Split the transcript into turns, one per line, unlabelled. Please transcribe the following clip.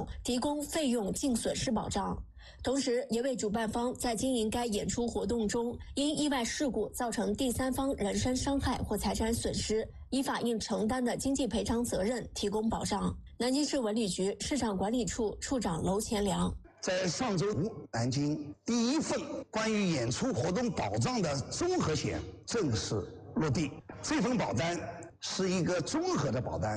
提供费用净损失保障，同时也为主办方在经营该演出活动中因意外事故造成第三方人身伤害或财产损失，依法应承担的经济赔偿责任提供保障。南京市文旅局市场管理处处长娄前良。
在上周五，南京第一份关于演出活动保障的综合险正式落地。这份保单是一个综合的保单，